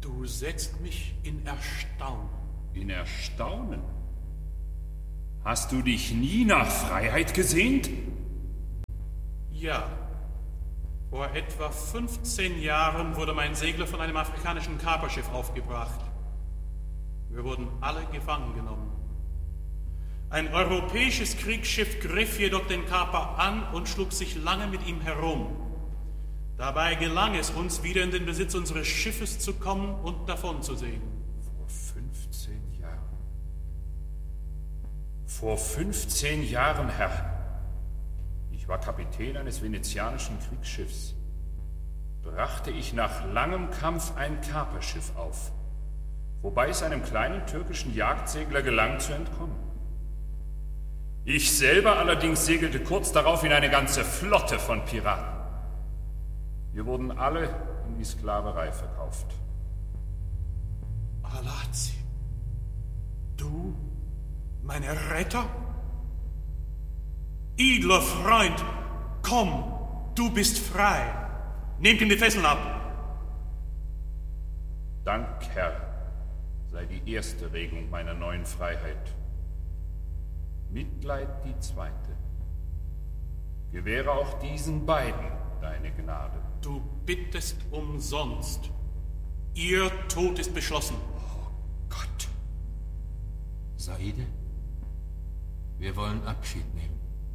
Du setzt mich in Erstaunen. In Erstaunen? Hast du dich nie nach Freiheit gesehnt? Ja. Vor etwa 15 Jahren wurde mein Segler von einem afrikanischen Kaperschiff aufgebracht. Wir wurden alle gefangen genommen. Ein europäisches Kriegsschiff griff jedoch den Kaper an und schlug sich lange mit ihm herum. Dabei gelang es uns, wieder in den Besitz unseres Schiffes zu kommen und davonzusehen. Vor 15 Jahren. Vor 15 Jahren, Herr. Ich war Kapitän eines venezianischen Kriegsschiffs. Brachte ich nach langem Kampf ein Kaperschiff auf, wobei es einem kleinen türkischen Jagdsegler gelang, zu entkommen. Ich selber allerdings segelte kurz darauf in eine ganze Flotte von Piraten. Wir wurden alle in die Sklaverei verkauft. Alazi, du, meine Retter? Edler Freund, komm, du bist frei. Nehmt ihm die Fesseln ab. Dank, Herr, sei die erste Regung meiner neuen Freiheit. Mitleid die zweite. Gewähre auch diesen beiden deine Gnade. Du bittest umsonst. Ihr Tod ist beschlossen. Oh Gott. Saide, wir wollen Abschied nehmen.